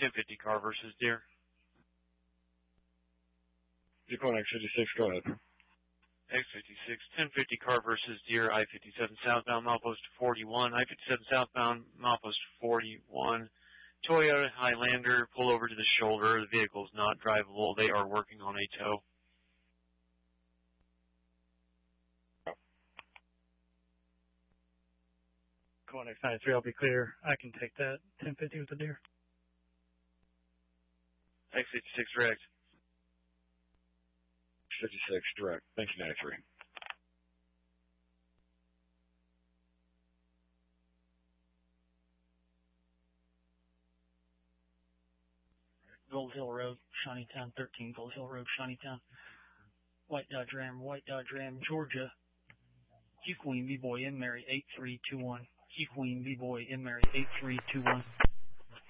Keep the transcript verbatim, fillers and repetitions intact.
ten fifty car versus Deer. Decoin X fifty-six, go ahead. X fifty-six, ten fifty car versus Deer, I fifty-seven southbound, milepost forty-one, I fifty-seven southbound, milepost forty-one. Toyota Highlander, pull over to the shoulder. The vehicle is not drivable. They are working on a tow. Decoin X ninety-three, I'll be clear. I can take that. ten fifty with the Deer. X fifty-six direct. fifty-six direct. Thank you, ninety-three. Gold Hill Road, Shawneetown, thirteen Gold Hill Road, Shawneetown. White Dodge Ram, White Dodge Ram, Georgia. Q Queen, B-Boy, M Mary, eight three two one. Q Queen, B-Boy, M Mary, eight three two one.